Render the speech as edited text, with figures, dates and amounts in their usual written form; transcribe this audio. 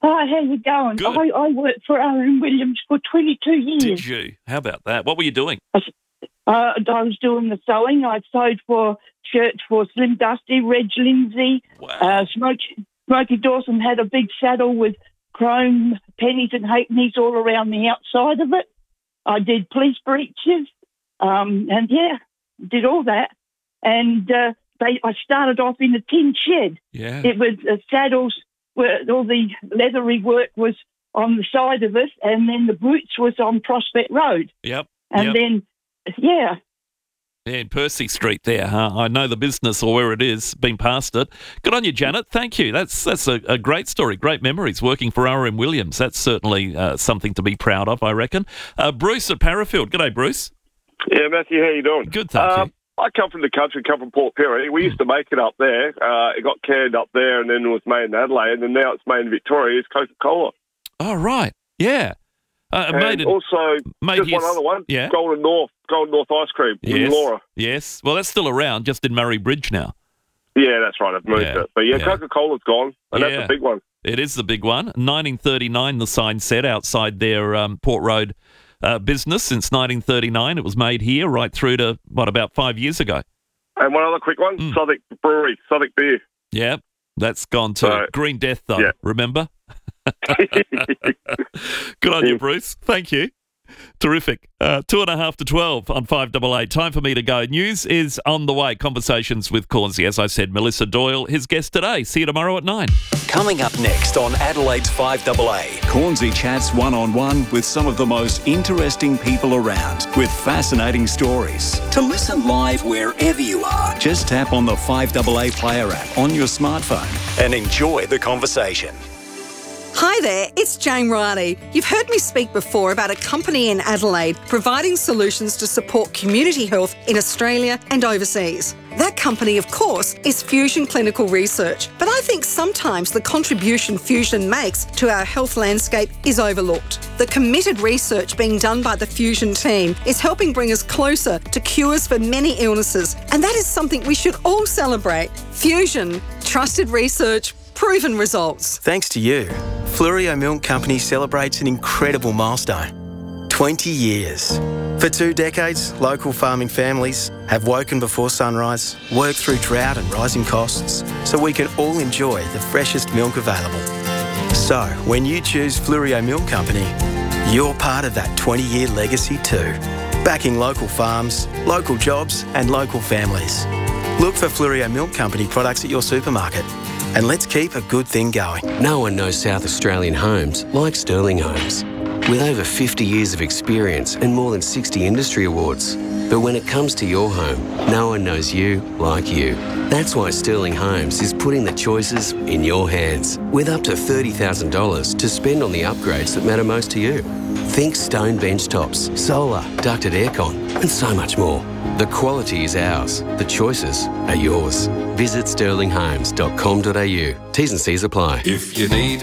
Hi, how you going? Good. I worked for R.M. Williams for 22 years. Did you? How about that? What were you doing? I was doing the sewing. I sewed for shirts for Slim Dusty, Reg Lindsay. Wow. Smokey Dawson had a big saddle with chrome pennies and halfpennies all around the outside of it. I did police breeches, and did all that. And I started off in a tin shed. Yeah. It was saddles where all the leathery work was on the side of it, and then the boots was on Prospect Road. Yep. And then, Yeah, in Percy Street there, huh? I know the business or where it is, been past it. Good on you, Janet. Thank you. That's a great story, great memories working for R.M. Williams. That's certainly something to be proud of, I reckon. Bruce at Parafield. G'day, Bruce. Yeah, Matthew, how you doing? Good, thank you. I come from the country, come from Port Perry. We used to make it up there. It got canned up there and then it was made in Adelaide, and now it's made in Victoria. It's Coca-Cola. Oh, right. Yeah. And also, just one other one, yeah. Golden North Ice Cream in Laura. Yes. Well, that's still around, just in Murray Bridge now. Yeah, that's right. I've moved it. But Coca-Cola's gone, and that's a big one. It is the big one. 1939, the sign said, outside their Port Road business. Since 1939, it was made here right through to, about 5 years ago. And one other quick one, Southwark Brewery, Southwark Beer. Yeah, that's gone too. Green Death, though, remember? Good on you, Bruce. Thank you. Terrific. 2.5 to 12 on 5AA. Time for me to go. News is on the way. Conversations with Cornsey. As I said, Melissa Doyle, his guest today. See you tomorrow at 9. Coming up next on Adelaide's 5AA. Cornsey chats one-on-one with some of the most interesting people around with fascinating stories. To listen live wherever you are, Just tap on the 5AA Player app on your smartphone and enjoy the conversation. Hi there, it's Jane Riley. You've heard me speak before about a company in Adelaide providing solutions to support community health in Australia and overseas. That company, of course, is Fusion Clinical Research, but I think sometimes the contribution Fusion makes to our health landscape is overlooked. The committed research being done by the Fusion team is helping bring us closer to cures for many illnesses, and that is something we should all celebrate. Fusion, trusted research, proven results. Thanks to you, Fluorio Milk Company celebrates an incredible milestone. 20 years. For 2 decades, local farming families have woken before sunrise, worked through drought and rising costs, so we can all enjoy the freshest milk available. So, when you choose Fluorio Milk Company, you're part of that 20-year legacy too. Backing local farms, local jobs and local families. Look for Fluorio Milk Company products at your supermarket. And let's keep a good thing going. No one knows South Australian homes like Sterling Homes. With over 50 years of experience and more than 60 industry awards. But when it comes to your home, no one knows you like you. That's why Sterling Homes is putting the choices in your hands, with up to $30,000 to spend on the upgrades that matter most to you. Think stone bench tops, solar, ducted aircon, and so much more. The quality is ours. The choices are yours. Visit sterlinghomes.com.au. T's and C's apply. If you need